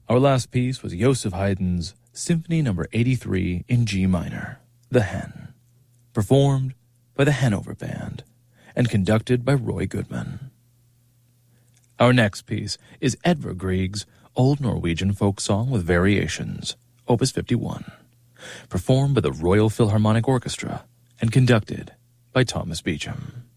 Our last piece was Joseph Haydn's Symphony No. 83 in G minor, The Hen, performed by the Hanover Band and conducted by Roy Goodman. Our next piece is Edvard Grieg's Old Norwegian Folk Song with Variations, Opus 51, performed by the Royal Philharmonic Orchestra and conducted by Thomas Beecham.